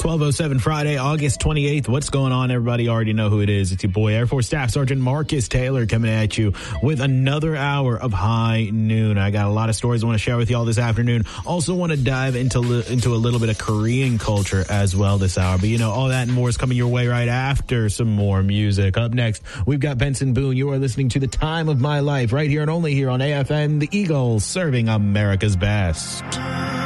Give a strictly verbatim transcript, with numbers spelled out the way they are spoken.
twelve oh seven Friday, August twenty-eighth. What's going on, everybody? You already know who it is. It's your boy, Air Force Staff Sergeant Marcus Taylor, coming at you with another hour of High Noon. I got a lot of stories I want to share with y'all this afternoon. Also want to dive into li- into a little bit of Korean culture as well this hour. But, you know, all that and more is coming your way right after some more music. Up next, we've got Benson Boone. You are listening to The Time of My Life right here and only here on A F M, The Eagle, serving America's best.